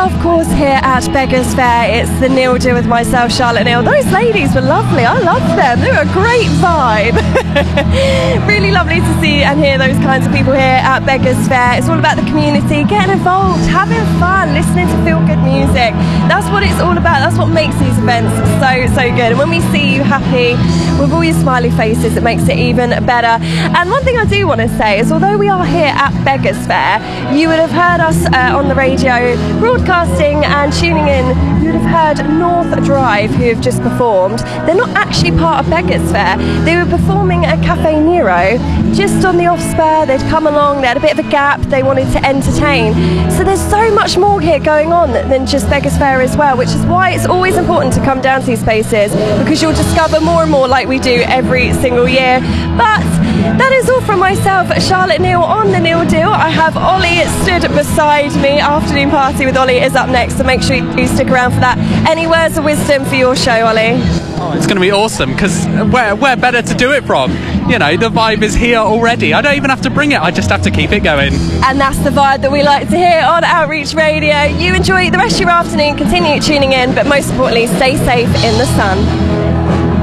are, of course, here at Beggars Fair. It's the Neil Do with myself, Charlotte Neal. Those ladies were lovely. I loved them. They were a great vibe. Really lovely to see and hear those kinds of people here at Beggars Fair. It's all about the community, getting involved, having fun, listening to feel-good music. That's what it's all about. That's what makes these events so good. And when we see you happy with all your smiley faces, it makes it even better. And one thing I do want to say is, although we are here at Beggars Fair, you would have heard us on the radio broadcasting and tuning in. You would have heard North Drive, who have just performed. They're not actually part of Beggars Fair. They were performing at Cafe Nero just on the off spur. They'd come along, they had a bit of a gap, they wanted to entertain. So there's so much more here going on than just Beggars Fair as well, which is why it's always important to come down to these spaces, because you'll discover more and more, like we do every single year. But that is all from myself, Charlotte Neal, on the Neil Do. I have Ollie stood beside me. Afternoon Party with Ollie is up next, so make sure you do stick around for that. Any words of wisdom for your show, Ollie? Oh, it's going to be awesome, because where better to do it from? You know, the vibe is here already. I don't even have to bring it, I just have to keep it going. And that's the vibe that we like to hear on Outreach Radio. You enjoy the rest of your afternoon, continue tuning in, but most importantly, stay safe in the sun.